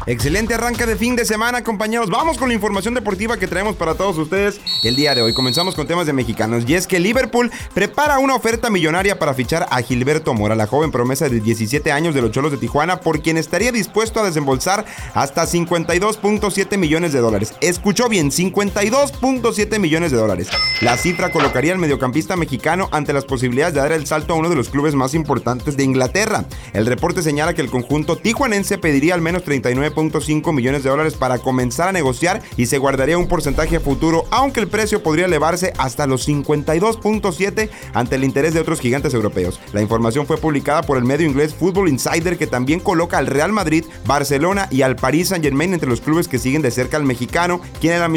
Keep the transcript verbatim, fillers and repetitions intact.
Excelente arranque de fin de semana, compañeros. Vamos con la información deportiva que traemos para todos ustedes el día de hoy. Comenzamos con temas de mexicanos y es que Liverpool prepara una oferta millonaria para fichar a Gilberto Mora, la joven promesa de diecisiete años de los Cholos de Tijuana, por quien estaría dispuesto a desembolsar hasta cincuenta y dos punto siete millones de dólares. Escuchó bien, cincuenta y dos punto siete millones de dólares. La cifra colocaría al mediocampista mexicano ante las posibilidades de dar el salto a uno de los clubes más importantes de Inglaterra. El reporte señala que el conjunto tijuanense pediría al menos treinta y nueve punto cinco millones de dólares para comenzar a negociar y se guardaría un porcentaje futuro, aunque el precio podría elevarse hasta los cincuenta y dos punto siete ante el interés de otros gigantes europeos. La información fue publicada por el medio inglés Football Insider, que también coloca al Real Madrid, Barcelona y al Paris Saint-Germain entre los clubes que siguen de cerca al mexicano, quien en la